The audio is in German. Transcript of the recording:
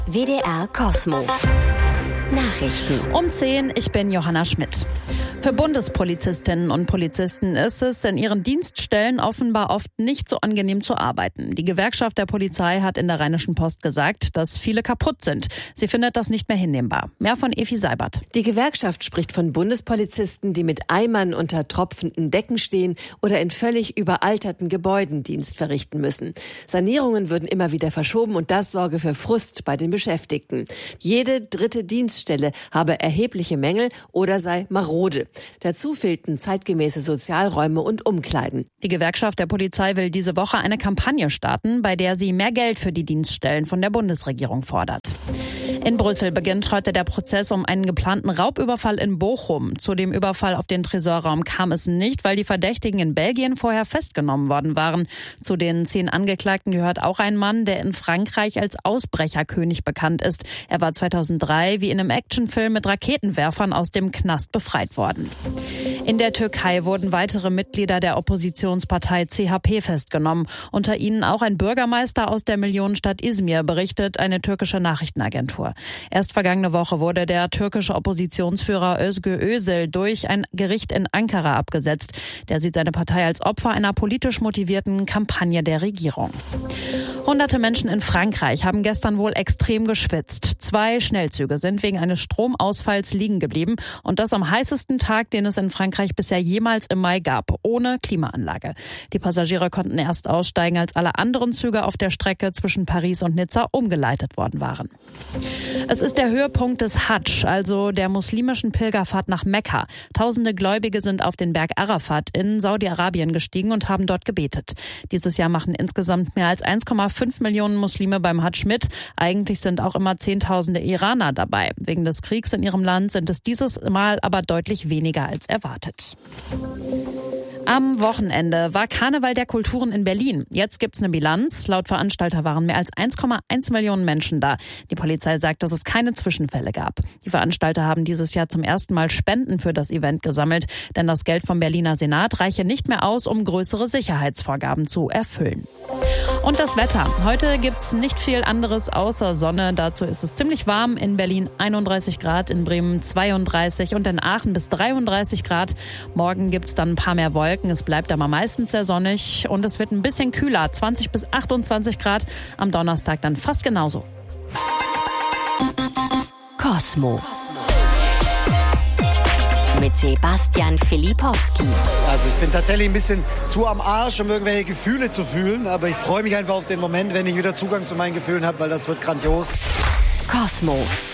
WDR Cosmo. Nachrichten. Um 10, ich bin Johanna Schmidt. Für Bundespolizistinnen und Polizisten ist es in ihren Dienststellen offenbar oft nicht so angenehm zu arbeiten. Die Gewerkschaft der Polizei hat in der Rheinischen Post gesagt, dass viele kaputt sind. Sie findet das nicht mehr hinnehmbar. Mehr von Evi Seibert. Die Gewerkschaft spricht von Bundespolizisten, die mit Eimern unter tropfenden Decken stehen oder in völlig überalterten Gebäuden Dienst verrichten müssen. Sanierungen würden immer wieder verschoben und das sorge für Frust bei den Beschäftigten. Jede dritte Dienststelle habe erhebliche Mängel oder sei marode. Dazu fehlten zeitgemäße Sozialräume und Umkleiden. Die Gewerkschaft der Polizei will diese Woche eine Kampagne starten, bei der sie mehr Geld für die Dienststellen von der Bundesregierung fordert. In Brüssel beginnt heute der Prozess um einen geplanten Raubüberfall in Bochum. Zu dem Überfall auf den Tresorraum kam es nicht, weil die Verdächtigen in Belgien vorher festgenommen worden waren. Zu den 10 Angeklagten gehört auch ein Mann, der in Frankreich als Ausbrecherkönig bekannt ist. Er war 2003 wie in einem Actionfilm mit Raketenwerfern aus dem Knast befreit worden. In der Türkei wurden weitere Mitglieder der Oppositionspartei CHP festgenommen. Unter ihnen auch ein Bürgermeister aus der Millionenstadt Izmir, berichtet eine türkische Nachrichtenagentur. Erst vergangene Woche wurde der türkische Oppositionsführer Özgür Özel durch ein Gericht in Ankara abgesetzt. Der sieht seine Partei als Opfer einer politisch motivierten Kampagne der Regierung. Hunderte Menschen in Frankreich haben gestern wohl extrem geschwitzt. 2 Schnellzüge sind wegen eines Stromausfalls liegen geblieben und das am heißesten Tag, den es in Frankreich bisher jemals im Mai gab, ohne Klimaanlage. Die Passagiere konnten erst aussteigen, als alle anderen Züge auf der Strecke zwischen Paris und Nizza umgeleitet worden waren. Es ist der Höhepunkt des Hadsch, also der muslimischen Pilgerfahrt nach Mekka. Tausende Gläubige sind auf den Berg Arafat in Saudi-Arabien gestiegen und haben dort gebetet. Dieses Jahr machen insgesamt mehr als 1,5 Millionen Muslime beim Hadsch mit. Eigentlich sind auch immer Zehntausende Iraner dabei. Wegen des Kriegs in ihrem Land sind es dieses Mal aber deutlich weniger als erwartet. Am Wochenende war Karneval der Kulturen in Berlin. Jetzt gibt's eine Bilanz. Laut Veranstalter waren mehr als 1,1 Millionen Menschen da. Die Polizei sagt, dass es keine Zwischenfälle gab. Die Veranstalter haben dieses Jahr zum ersten Mal Spenden für das Event gesammelt, denn das Geld vom Berliner Senat reiche nicht mehr aus, um größere Sicherheitsvorgaben zu erfüllen. Und das Wetter. Heute gibt's nicht viel anderes außer Sonne. Dazu ist es ziemlich warm. In Berlin 31 Grad, in Bremen 32 und in Aachen bis 33 Grad. Morgen gibt's dann ein paar mehr Wolken. Es bleibt aber meistens sehr sonnig und es wird ein bisschen kühler, 20 bis 28 Grad. Am Donnerstag dann fast genauso. Cosmo. Mit Sebastian Filipowski. Also ich bin tatsächlich ein bisschen zu am Arsch, um irgendwelche Gefühle zu fühlen. Aber ich freue mich einfach auf den Moment, wenn ich wieder Zugang zu meinen Gefühlen habe, weil das wird grandios. Cosmo.